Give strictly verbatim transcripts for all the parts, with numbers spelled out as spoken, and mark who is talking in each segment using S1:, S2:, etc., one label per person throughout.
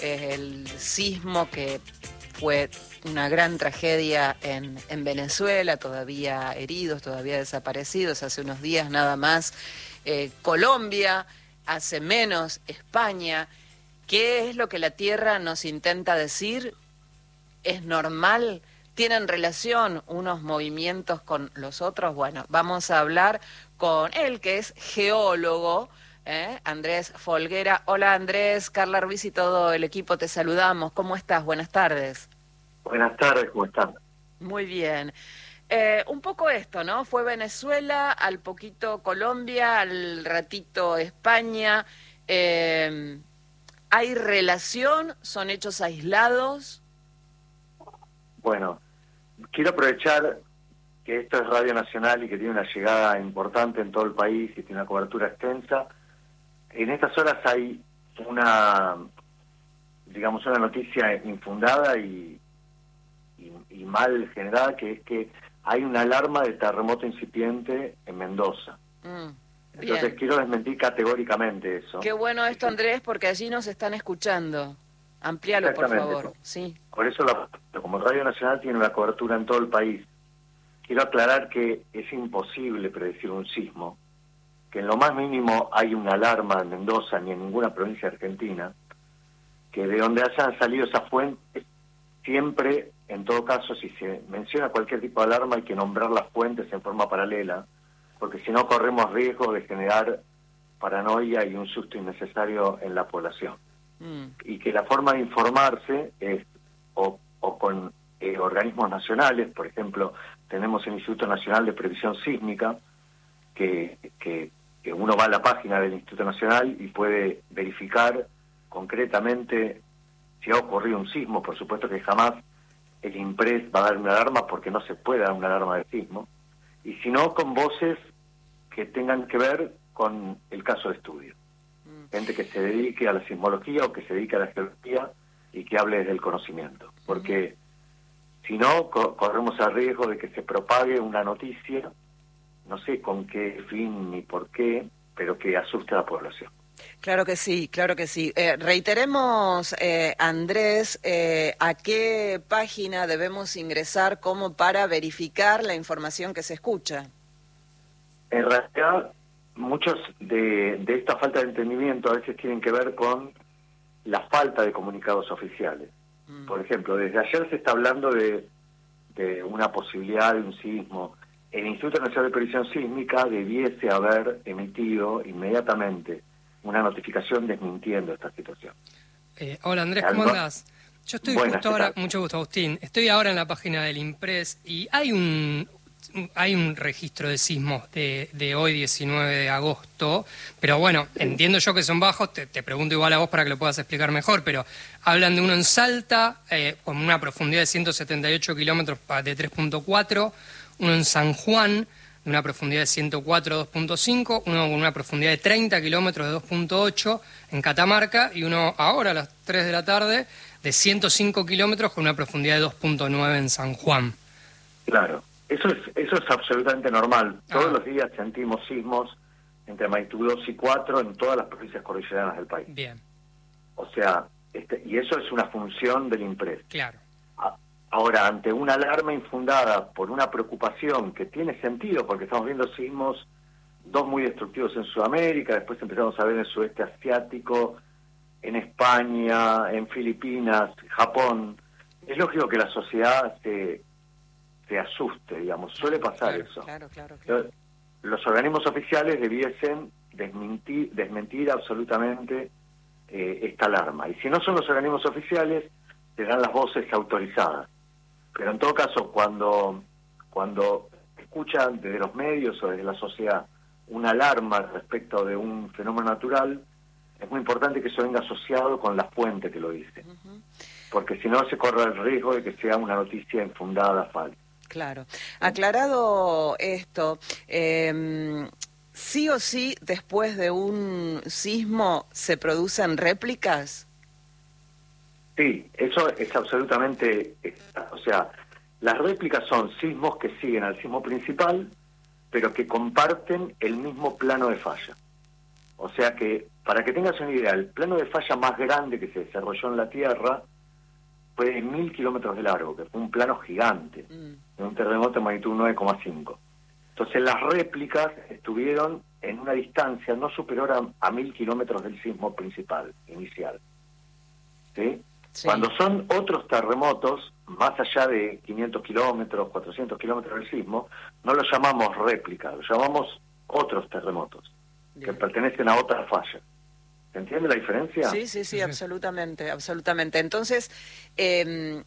S1: el sismo que fue una gran tragedia en, en Venezuela, todavía heridos, todavía desaparecidos, hace unos días nada más eh, Colombia, hace menos España. ¿Qué es lo que la Tierra nos intenta decir? ¿Es normal? ¿Tienen relación unos movimientos con los otros? Bueno, vamos a hablar con él, que es geólogo, ¿eh? Andrés Folguera. Hola Andrés, Carla Ruiz y todo el equipo, te saludamos. ¿Cómo estás? Buenas tardes.
S2: Buenas tardes, ¿cómo están?
S1: Muy bien. Eh, un poco esto, ¿no? Fue Venezuela, al poquito Colombia, al ratito España. Eh, ¿Hay relación? ¿Son hechos aislados?
S2: Bueno, quiero aprovechar que esto es Radio Nacional y que tiene una llegada importante en todo el país y tiene una cobertura extensa. En estas horas hay una, digamos, una noticia infundada y, y, y mal generada, que es que hay una alarma de terremoto incipiente en Mendoza. Mm, Entonces quiero desmentir categóricamente eso.
S1: Qué bueno esto, Andrés, porque allí nos están escuchando. Amplíalo, por favor. Sí.
S2: Por eso, la, como Radio Nacional tiene una cobertura en todo el país, quiero aclarar que es imposible predecir un sismo, que en lo más mínimo hay una alarma en Mendoza ni en ninguna provincia argentina, que de donde hayan salido esas fuentes, siempre, en todo caso, si se menciona cualquier tipo de alarma, hay que nombrar las fuentes en forma paralela, porque si no corremos riesgo de generar paranoia y un susto innecesario en la población. Y que la forma de informarse es o, o con eh, organismos nacionales. Por ejemplo, tenemos el Instituto Nacional de Previsión Sísmica, que, que, que uno va a la página del Instituto Nacional y puede verificar concretamente si ha ocurrido un sismo. Por supuesto que jamás el INPRES va a dar una alarma, porque no se puede dar una alarma de sismo, y si no, con voces que tengan que ver con el caso de estudio. Gente que se dedique a la sismología o que se dedique a la geología y que hable desde el conocimiento. Porque si no, co corremos el riesgo de que se propague una noticia, no sé con qué fin ni por qué, pero que asuste a la población.
S1: Claro que sí, claro que sí. Eh, reiteremos, eh, Andrés, eh, a qué página debemos ingresar como para verificar la información que se escucha.
S2: En realidad, muchos de, de esta falta de entendimiento a veces tienen que ver con la falta de comunicados oficiales. Mm. Por ejemplo, desde ayer se está hablando de, de una posibilidad de un sismo. El Instituto Nacional de Previsión Sísmica debiese haber emitido inmediatamente una notificación desmintiendo esta situación.
S3: Eh, hola Andrés, ¿cómo andás? Yo estoy
S2: Buenas,
S3: justo ahora, mucho gusto Agustín, estoy ahora en la página del INPRES y hay un... Hay un registro de sismos de, de hoy, diecinueve de agosto, pero bueno, entiendo yo que son bajos, te, te pregunto igual a vos para que lo puedas explicar mejor, pero hablan de uno en Salta, eh, con una profundidad de ciento setenta y ocho kilómetros de tres punto cuatro, uno en San Juan, de una profundidad de ciento cuatro, dos punto cinco, uno con una profundidad de treinta kilómetros de dos punto ocho en Catamarca, y uno ahora a las tres de la tarde de ciento cinco kilómetros con una profundidad de dos punto nueve en San Juan.
S2: Claro. Eso es, eso es absolutamente normal. Todos ah. los días sentimos sismos entre magnitud dos y cuatro en todas las provincias cordilleranas del país.
S3: Bien.
S2: O sea, este, y eso es una función del INPRES.
S3: Claro.
S2: A, ahora, ante una alarma infundada por una preocupación que tiene sentido, porque estamos viendo sismos, dos muy destructivos en Sudamérica, después empezamos a ver en el sudeste asiático, en España, en Filipinas, Japón. Es lógico que la sociedad se... se asuste, digamos, suele pasar
S1: claro,
S2: eso.
S1: Claro, claro, claro.
S2: Los, los organismos oficiales debiesen desmentir, desmentir absolutamente eh, esta alarma. Y si no son los organismos oficiales, serán las voces autorizadas. Pero en todo caso, cuando, cuando escuchan desde los medios o desde la sociedad una alarma respecto de un fenómeno natural, es muy importante que eso venga asociado con la fuente que lo dice. Uh-huh. Porque si no, se corre el riesgo de que sea una noticia infundada, falsa.
S1: Claro. Aclarado esto, eh, ¿sí o sí después de un sismo se producen réplicas?
S2: Sí, eso es absolutamente... O sea, las réplicas son sismos que siguen al sismo principal, pero que comparten el mismo plano de falla. O sea que Para que tengas una idea, el plano de falla más grande que se desarrolló en la Tierra fue de mil kilómetros de largo, que fue un plano gigante, mm. de un terremoto de magnitud nueve coma cinco. Entonces las réplicas estuvieron en una distancia no superior a, a mil kilómetros del sismo principal, inicial. ¿Sí? Sí. Cuando son otros terremotos, más allá de quinientos kilómetros, cuatrocientos kilómetros del sismo, no los llamamos réplica, los llamamos otros terremotos, bien, que pertenecen a otra falla. ¿Se entiende la diferencia?
S1: Sí, sí, sí, absolutamente, absolutamente. Entonces, eh,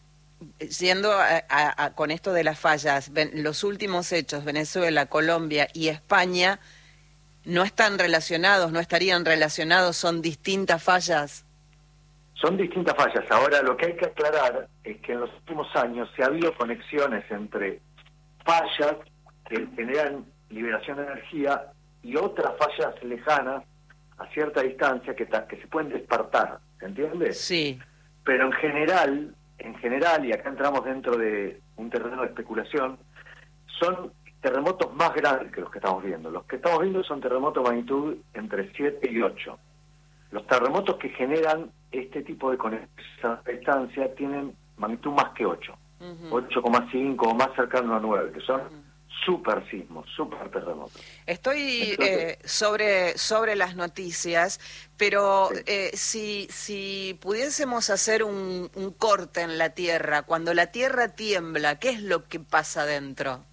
S1: yendo a, a, a, con esto de las fallas, los últimos hechos, Venezuela, Colombia y España, no están relacionados, no estarían relacionados, son distintas fallas.
S2: Son distintas fallas. Ahora, lo que hay que aclarar es que en los últimos años se ha habido conexiones entre fallas que generan liberación de energía y otras fallas lejanas a cierta distancia que, que se pueden despertar, ¿se entiende?
S1: Sí.
S2: Pero en general, en general, y acá entramos dentro de un terreno de especulación, son terremotos más grandes que los que estamos viendo. Los que estamos viendo son terremotos de magnitud entre siete y ocho. Los terremotos que generan este tipo de conexión a distancia tienen magnitud más que ocho, uh-huh. ocho coma cinco o más cercano a nueve, que son uh-huh. super sismos, super terremotos.
S1: Estoy Entonces, eh, sobre, sobre las noticias, pero sí. eh, si, si pudiésemos hacer un, un corte en la Tierra, cuando la Tierra tiembla, ¿qué es lo que pasa dentro?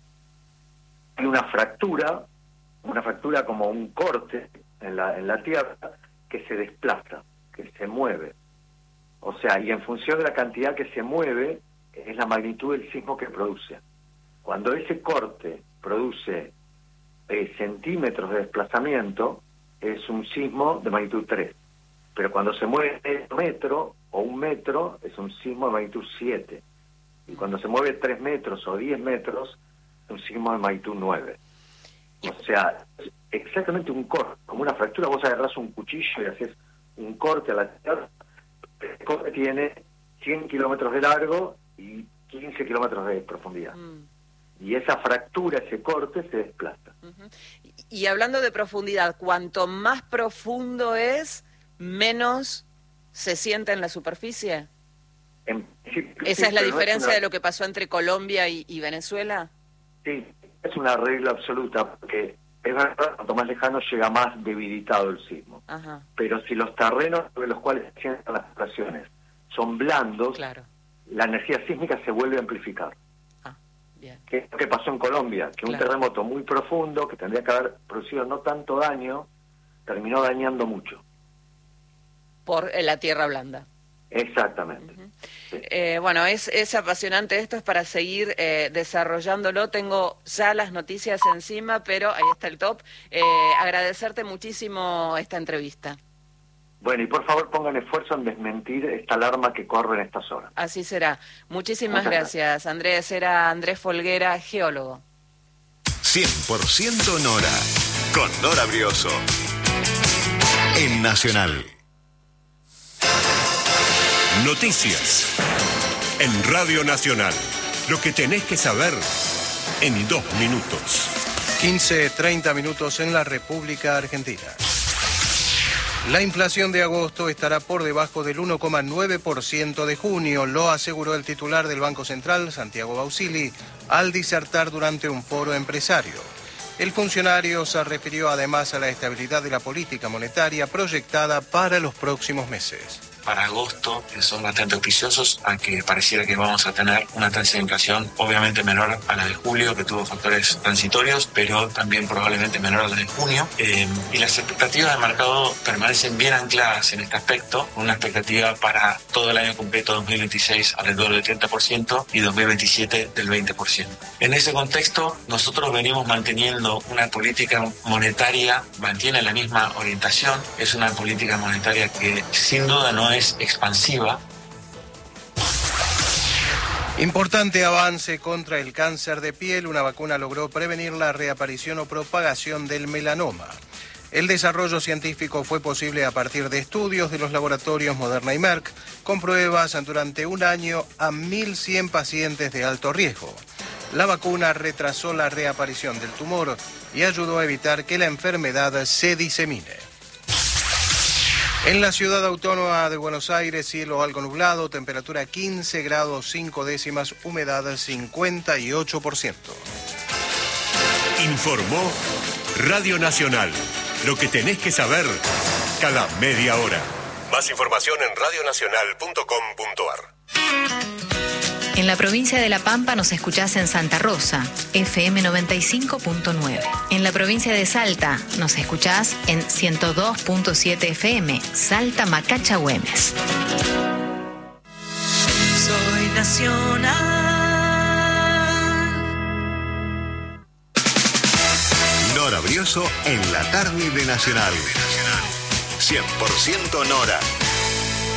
S2: Hay una fractura, una fractura como un corte en la, en la Tierra que se desplaza, que se mueve. O sea, y en función de la cantidad que se mueve, es la magnitud del sismo que produce. Cuando ese corte produce eh, centímetros de desplazamiento, es un sismo de magnitud tres. Pero cuando se mueve un metro o un metro, es un sismo de magnitud siete. Y cuando se mueve tres metros o diez metros, es un sismo de magnitud nueve. O sea, exactamente un corte, como una fractura. Vos agarrás un cuchillo y haces un corte a la tierra. El corte tiene cien kilómetros de largo y quince kilómetros de profundidad. Mm. Y esa fractura, ese corte, se desplaza.
S1: Uh-huh. Y, y hablando de profundidad, cuanto más profundo es, menos se siente en la superficie.
S2: En, sí,
S1: ¿Esa
S2: sí,
S1: es la diferencia
S2: no es una...
S1: de lo que pasó entre Colombia y, y Venezuela?
S2: Sí, es una regla absoluta, porque es verdad, cuanto más lejano llega más debilitado el sismo.
S1: Ajá. Pero
S2: si los terrenos sobre los cuales se sientan las estaciones son blandos,
S1: claro,
S2: la energía sísmica se vuelve a amplificar.
S1: Ah, bien.
S2: ¿Qué es lo que pasó en Colombia? Que claro, un terremoto muy profundo, que tendría que haber producido no tanto daño, terminó dañando mucho.
S1: Por la tierra blanda.
S2: Exactamente.
S1: Uh-huh.
S2: Sí.
S1: Eh, bueno, es, es apasionante esto, es para seguir eh, desarrollándolo. Tengo ya las noticias encima, pero ahí está el top. Eh, agradecerte muchísimo esta entrevista.
S2: Bueno, y por favor pongan esfuerzo en desmentir esta alarma que corre en estas horas.
S1: Así será. Muchísimas Muchas gracias, gracias, Andrés. Era Andrés Folguera, geólogo.
S4: cien por ciento Nora, con Nora Brioso, en Nacional.
S5: Noticias en Radio Nacional. Lo que tenés que saber en dos minutos.
S6: quince, treinta minutos en la República Argentina. La inflación de agosto estará por debajo del uno coma nueve por ciento de junio, lo aseguró el titular del Banco Central, Santiago Bausili, al disertar durante un foro empresario. El funcionario se refirió además a la estabilidad de la política monetaria proyectada para los próximos meses.
S7: Para agosto son bastante auspiciosos a que pareciera que vamos a tener una tasa de inflación obviamente menor a la de julio, que tuvo factores transitorios, pero también probablemente menor a la de junio. Eh, y las expectativas del mercado permanecen bien ancladas en este aspecto, con una expectativa para todo el año completo dos mil veintiséis alrededor del treinta por ciento y dos mil veintisiete del veinte por ciento. En ese contexto, nosotros venimos manteniendo una política monetaria, mantiene la misma orientación, es una política monetaria que sin duda no es expansiva.
S6: Importante avance contra el cáncer de piel. Una vacuna logró prevenir la reaparición o propagación del melanoma. El desarrollo científico fue posible a partir de estudios de los laboratorios Moderna y Merck, con pruebas durante un año a mil cien pacientes de alto riesgo. La vacuna retrasó la reaparición del tumor y ayudó a evitar que la enfermedad se disemine. En la ciudad autónoma de Buenos Aires, cielo algo nublado, temperatura quince grados cinco décimas, humedad cincuenta y ocho por ciento.
S5: Informó Radio Nacional. Lo que tenés que saber cada media hora. Más información en radio nacional punto com punto ar.
S8: En la provincia de La Pampa nos escuchás en Santa Rosa, F M noventa y cinco punto nueve. En la provincia de Salta nos escuchás en ciento dos punto siete F M, Salta Macacha Güemes.
S9: Soy nacional.
S4: Nora Brioso en la tarde de Nacional. cien por ciento Nora.